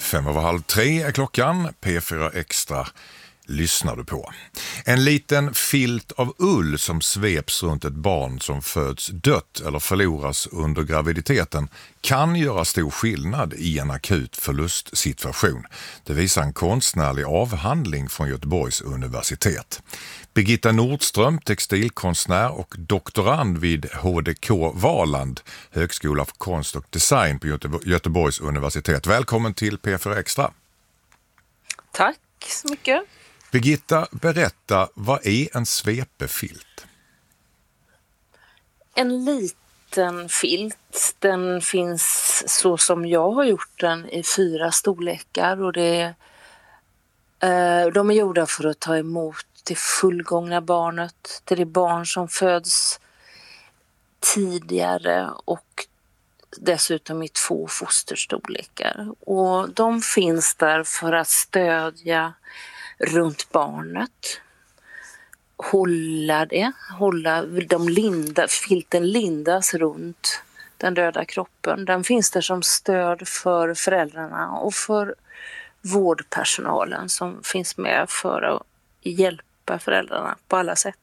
2:05 är klockan. P4 Extra lyssnar du på. En liten filt av ull som sveps runt ett barn som föds dött eller förloras under graviditeten kan göra stor skillnad i en akut förlustsituation. Det visar en konstnärlig avhandling från Göteborgs universitet. Birgitta Nordström, textilkonstnär och doktorand vid HDK Valand, Högskola för konst och design på Göteborgs universitet. Välkommen till P4 Extra. Tack så mycket. Birgitta, berätta, vad är en svepefilt? En liten filt, den finns så som jag har gjort den i 4 storlekar och de är gjorda för att ta emot det fullgångna barnet, till det barn som föds tidigare och dessutom i 2 fosterstorlekar. Och de finns där för att stödja runt barnet, filten lindas runt den döda kroppen. Den finns där som stöd för föräldrarna och för vårdpersonalen som finns med för att hjälpa föräldrarna på alla sätt.